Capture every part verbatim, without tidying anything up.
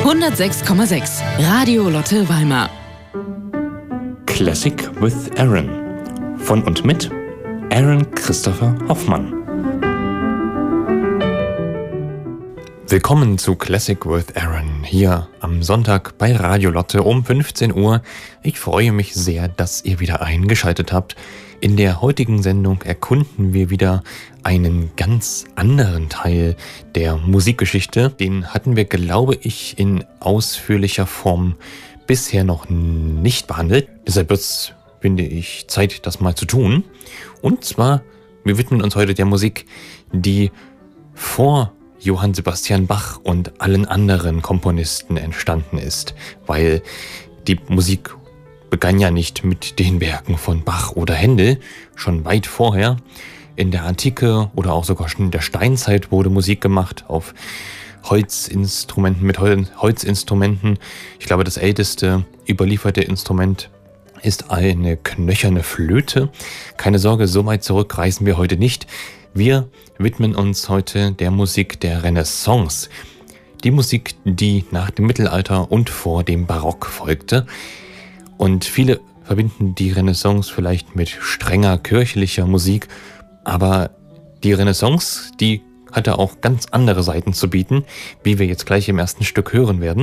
hundertsechs Komma sechs Radio Lotte Weimar. Classic with Aaron. Von und mit Aaron Christopher Hoffmann. Willkommen zu Classic with Aaron, hier am Sonntag bei Radio Lotte um fünfzehn Uhr. Ich freue mich sehr, dass ihr wieder eingeschaltet habt. In der heutigen Sendung erkunden wir wieder einen ganz anderen Teil der Musikgeschichte. Den hatten wir, glaube ich, in ausführlicher Form bisher noch nicht behandelt. Deshalb wird es, finde ich, Zeit, das mal zu tun. Und zwar, wir widmen uns heute der Musik, die vor Johann Sebastian Bach und allen anderen Komponisten entstanden ist, weil die Musik begann ja nicht mit den Werken von Bach oder Händel, schon weit vorher. In der Antike oder auch sogar schon in der Steinzeit wurde Musik gemacht auf Holzinstrumenten, mit Holzinstrumenten. Ich glaube, das älteste überlieferte Instrument ist eine knöcherne Flöte. Keine Sorge, so weit zurück reisen wir heute nicht. Wir widmen uns heute der Musik der Renaissance. Die Musik, die nach dem Mittelalter und vor dem Barock folgte. Und viele verbinden die Renaissance vielleicht mit strenger kirchlicher Musik, aber die Renaissance, die hatte auch ganz andere Seiten zu bieten, wie wir jetzt gleich im ersten Stück hören werden.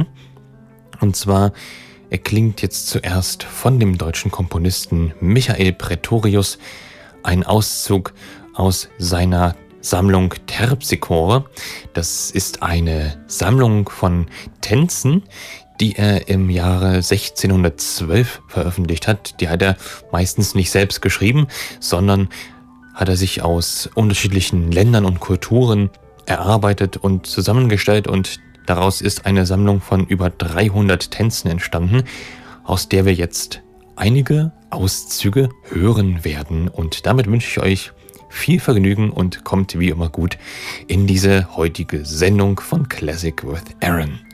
Und zwar erklingt jetzt zuerst von dem deutschen Komponisten Michael Praetorius ein Auszug aus seiner Sammlung Terpsichore. Das ist eine Sammlung von Tänzen, die er im Jahre sechzehnhundertzwölf veröffentlicht hat. Die hat er meistens nicht selbst geschrieben, sondern hat er sich aus unterschiedlichen Ländern und Kulturen erarbeitet und zusammengestellt, und daraus ist eine Sammlung von über dreihundert Tänzen entstanden, aus der wir jetzt einige Auszüge hören werden. Und damit wünsche ich euch viel Vergnügen und kommt wie immer gut in diese heutige Sendung von Classic with Aaron.